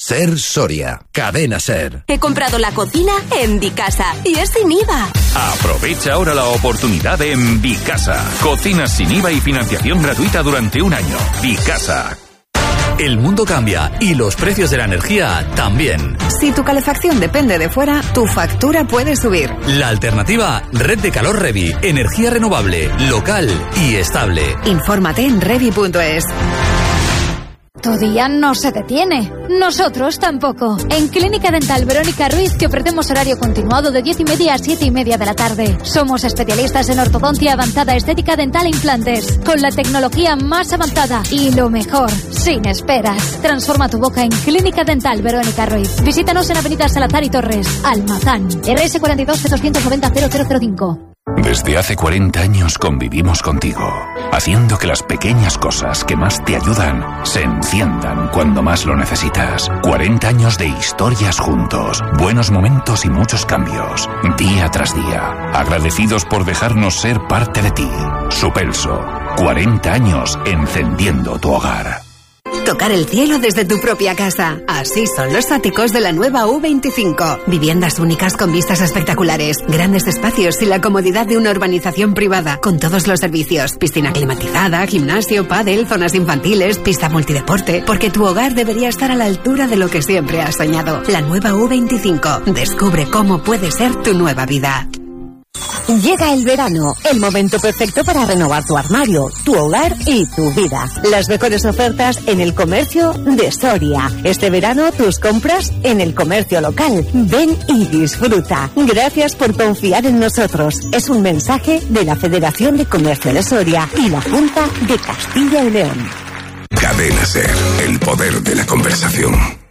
Ser Soria. Cadena Ser. He comprado la cocina en Vicasa y es sin IVA. Aprovecha ahora la oportunidad en Vicasa. Cocinas sin IVA y financiación gratuita durante un año. Vicasa. El mundo cambia y los precios de la energía también. Si tu calefacción depende de fuera, tu factura puede subir. La alternativa, Red de Calor Revi. Energía renovable, local y estable. Infórmate en revi.es. Tu día no se detiene. Nosotros tampoco. En Clínica Dental Verónica Ruiz te ofrecemos horario continuado de 10:30 a 7:30 de la tarde. Somos especialistas en ortodoncia avanzada, estética dental e implantes. Con la tecnología más avanzada y lo mejor, sin esperas. Transforma tu boca en Clínica Dental Verónica Ruiz. Visítanos en Avenida Salazar y Torres, Almazán. RS 42 290 0005. Desde hace 40 años convivimos contigo, haciendo que las pequeñas cosas que más te ayudan se enciendan cuando más lo necesitas. 40 años de historias juntos, buenos momentos y muchos cambios, día tras día. Agradecidos por dejarnos ser parte de ti. Supelso, 40 años encendiendo tu hogar. Tocar el cielo desde tu propia casa. Así son los áticos de la nueva U25. Viviendas únicas con vistas espectaculares, grandes espacios y la comodidad de una urbanización privada, con todos los servicios. Piscina climatizada, gimnasio, pádel, zonas infantiles, pista multideporte. Porque tu hogar debería estar a la altura de lo que siempre has soñado. La nueva U25. Descubre cómo puede ser tu nueva vida. Llega el verano, el momento perfecto para renovar tu armario, tu hogar y tu vida. Las mejores ofertas en el comercio de Soria. Este verano tus compras en el comercio local. Ven y disfruta. Gracias por confiar en nosotros. Es un mensaje de la Federación de Comercio de Soria y la Junta de Castilla y León. Cadena Ser. El poder de la conversación.